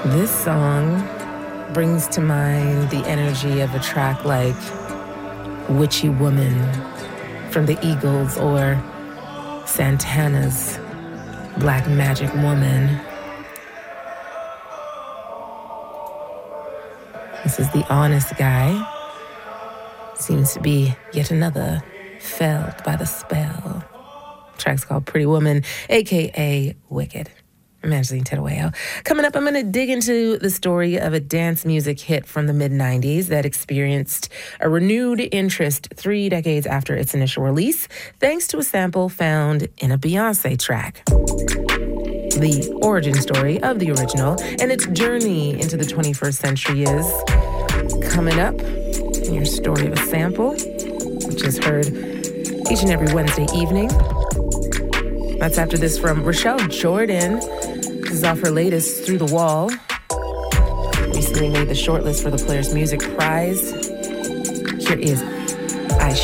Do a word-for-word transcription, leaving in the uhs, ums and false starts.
This song brings to mind the energy of a track like Witchy Woman from the Eagles or Santana's Black Magic Woman. This is The Honest Guy. Seems to be yet another felled by the spell. The track's called Pretty Woman, a k a. Wicked. I'm Angeline Terueo. Coming up, I'm going to dig into the story of a dance music hit from the mid nineties that experienced a renewed interest three decades after its initial release, thanks to a sample found in a Beyoncé track. The origin story of the original and its journey into the twenty-first century is coming up in your story of a sample, which is heard each and every Wednesday evening. That's after this from Rochelle Jordan. This is off her latest, Through the Wall. Recently made the shortlist for the Players Music Prize. Here is